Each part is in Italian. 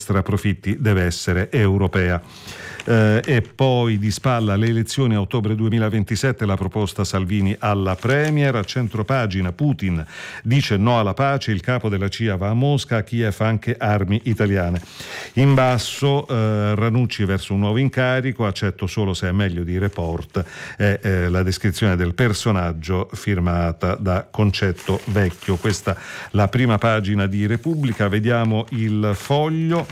profitti deve essere europea. E poi di spalla le elezioni a ottobre 2027, la proposta Salvini alla Premier. A centropagina Putin dice no alla pace, il capo della CIA va a Mosca, a Kiev anche armi italiane. In basso Ranucci verso un nuovo incarico, accetto solo se è meglio di Report, è la descrizione del personaggio firmata da Concetto Vecchio. Questa la prima pagina di Repubblica. Vediamo il Foglio.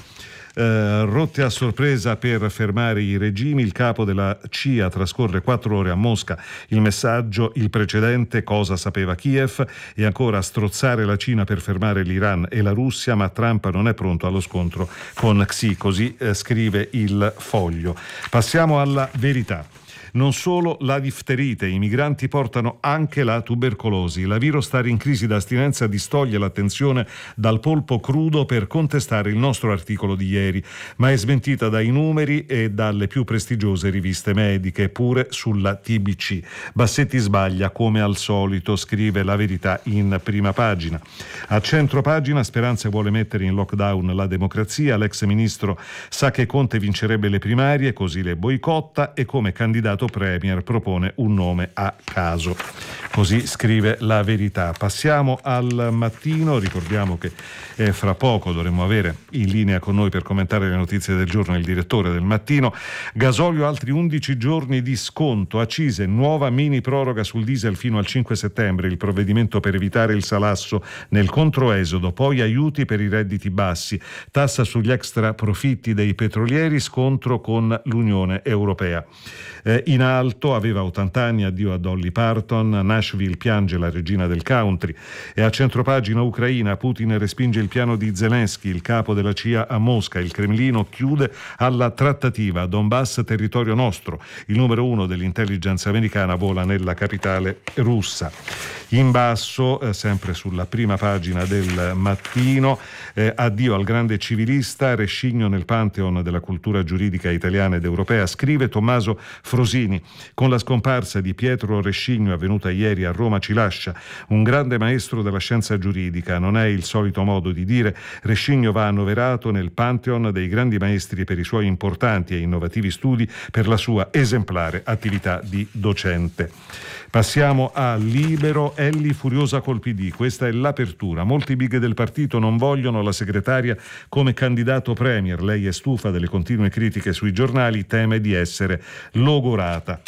Rotte a sorpresa per fermare i regimi, il capo della CIA trascorre 4 ore a Mosca, il messaggio, il precedente, cosa sapeva Kiev, e ancora strozzare la Cina per fermare l'Iran e la Russia, ma Trump non è pronto allo scontro con Xi, così scrive il Foglio. Passiamo alla Verità. Non solo la difterite, i migranti portano anche la tubercolosi. La Virostar in crisi d'astinenza distoglie l'attenzione dal polpo crudo per contestare il nostro articolo di ieri, ma è smentita dai numeri e dalle più prestigiose riviste mediche, pure sulla TBC. Bassetti sbaglia come al solito, scrive La Verità in prima pagina. A centro pagina Speranza vuole mettere in lockdown la democrazia, l'ex ministro sa che Conte vincerebbe le primarie, così le boicotta e come candidato Premier propone un nome a caso. Così scrive La Verità. Passiamo al Mattino. Ricordiamo che fra poco dovremmo avere in linea con noi per commentare le notizie del giorno il direttore del Mattino. Gasolio altri 11 giorni di sconto, accise, nuova mini proroga sul diesel fino al 5 settembre, il provvedimento per evitare il salasso nel controesodo, poi aiuti per i redditi bassi, tassa sugli extra profitti dei petrolieri, scontro con l'Unione Europea. In alto, aveva 80 anni, addio a Dolly Parton, Nashville piange la regina del country. E a centropagina Ucraina, Putin respinge il piano di Zelensky, il capo della CIA a Mosca, il Cremlino chiude alla trattativa, Donbass territorio nostro, il numero 1 dell'intelligence americana vola nella capitale russa. In basso, sempre sulla prima pagina del Mattino, addio al grande civilista, rescigno nel pantheon della cultura giuridica italiana ed europea, scrive Tommaso Frosini. Con la scomparsa di Pietro Rescigno avvenuta ieri a Roma ci lascia un grande maestro della scienza giuridica. Non è il solito modo di dire, Rescigno va annoverato nel pantheon dei grandi maestri per i suoi importanti e innovativi studi, per la sua esemplare attività di docente. Passiamo a Libero. Elli furiosa col PD, questa è l'apertura. Molti big del partito non vogliono la segretaria come candidato premier. Lei è stufa delle continue critiche sui giornali, teme di essere logorata.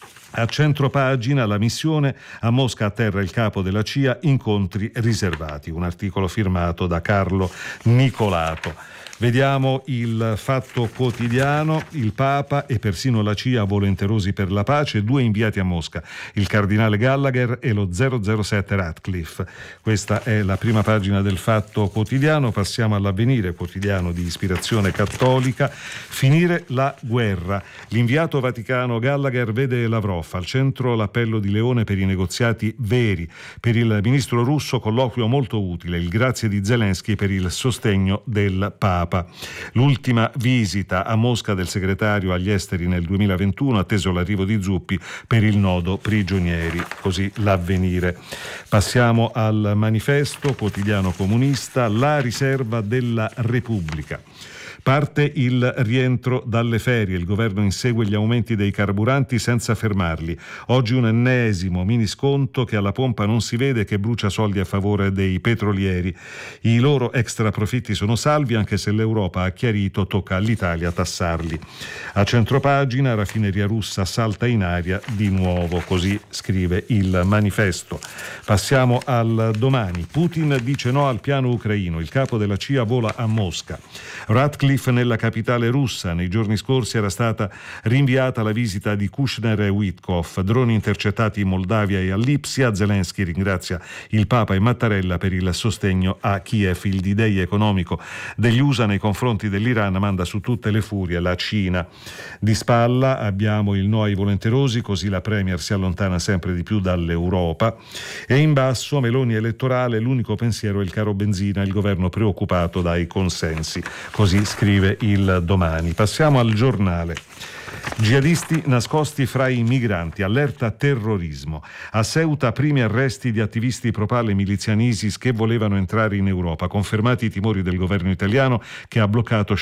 A centropagina la missione, a Mosca atterra il capo della CIA, incontri riservati. Un articolo firmato da Carlo Nicolato. Vediamo il Fatto Quotidiano. Il Papa e persino la CIA volenterosi per la pace, 2 inviati a Mosca, il cardinale Gallagher e lo 007 Ratcliffe. Questa è la prima pagina del Fatto Quotidiano. Passiamo all'Avvenire, quotidiano di ispirazione cattolica. Finire la guerra. L'inviato vaticano Gallagher vede Lavrov, al centro l'appello di Leone per i negoziati veri. Per il ministro russo colloquio molto utile, il grazie di Zelensky per il sostegno del Papa. L'ultima visita a Mosca del segretario agli esteri nel 2021, atteso l'arrivo di Zuppi per il nodo prigionieri, così l'Avvenire. Passiamo al Manifesto, quotidiano comunista, la riserva della Repubblica. Parte il rientro dalle ferie, il governo insegue gli aumenti dei carburanti senza fermarli. Oggi un ennesimo mini sconto che alla pompa non si vede, che brucia soldi a favore dei petrolieri. I loro extra profitti sono salvi, anche se l'Europa ha chiarito tocca all'Italia tassarli. A centropagina raffineria russa salta in aria di nuovo, così scrive il Manifesto. Passiamo al Domani. Putin dice no al piano ucraino, il capo della CIA vola a Mosca. Ratcliffe nella capitale russa. Nei giorni scorsi era stata rinviata la visita di Kushner e Witkoff. Droni intercettati in Moldavia e a Lipsia. Zelensky ringrazia il Papa e Mattarella per il sostegno a Kiev. Il D-Day economico degli USA nei confronti dell'Iran manda su tutte le furie la Cina. Di spalla abbiamo il no ai volenterosi, così la Premier si allontana sempre di più dall'Europa. E in basso Meloni elettorale, l'unico pensiero è il caro benzina, il governo preoccupato dai consensi. Così scrive il Domani. Passiamo al Giornale. Jihadisti nascosti fra i migranti, allerta terrorismo. A Ceuta primi arresti di attivisti pro-Pal e miliziani ISIS che volevano entrare in Europa, confermati i timori del governo italiano che ha bloccato